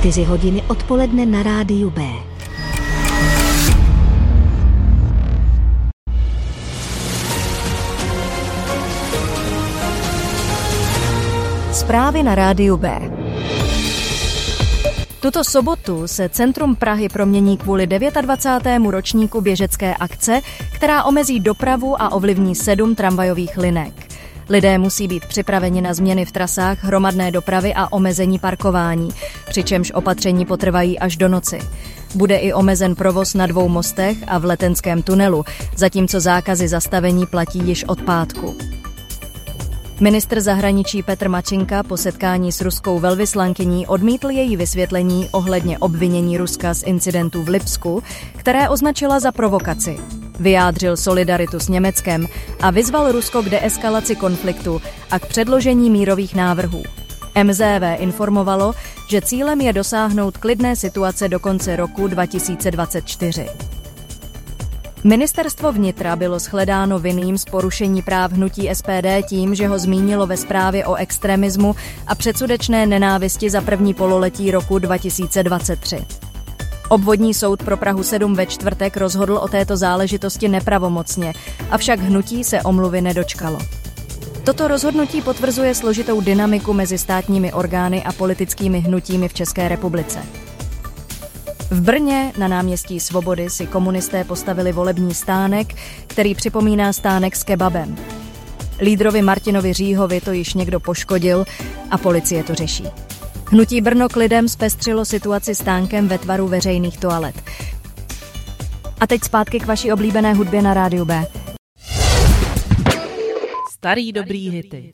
4 hodiny odpoledne na rádiu B. Zprávy na rádiu B. Tuto sobotu se centrum Prahy promění kvůli 29. ročníku běžecké akce, která omezí dopravu a ovlivní 7 tramvajových linek. Lidé musí být připraveni na změny v trasách hromadné dopravy a omezení parkování, přičemž opatření potrvají až do noci. Bude i omezen provoz na 2 mostech a v Letenském tunelu, zatímco zákazy zastavení platí již od pátku. Ministr zahraničí Petr Mačinka po setkání s ruskou velvyslankyní odmítl její vysvětlení ohledně obvinění Ruska z incidentů v Lipsku, které označila za provokaci. Vyjádřil solidaritu s Německem a vyzval Rusko k deeskalaci konfliktu a k předložení mírových návrhů. MZV informovalo, že cílem je dosáhnout klidné situace do konce roku 2024. Ministerstvo vnitra bylo shledáno vinným z porušení práv hnutí SPD tím, že ho zmínilo ve zprávě o extremismu a předsudečné nenávisti za první pololetí roku 2023. Obvodní soud pro Prahu 7 ve čtvrtek rozhodl o této záležitosti nepravomocně, avšak hnutí se omluvy nedočkalo. Toto rozhodnutí potvrzuje složitou dynamiku mezi státními orgány a politickými hnutími v České republice. V Brně na náměstí Svobody si komunisté postavili volební stánek, který připomíná stánek s kebabem. Lídrovi Martinovi Říhovi to již někdo poškodil a policie to řeší. Hnutí Brno k lidem zpestřilo situaci stánkem ve tvaru veřejných toalet. A teď zpátky k vaší oblíbené hudbě na rádiu B. Starý dobrý hity.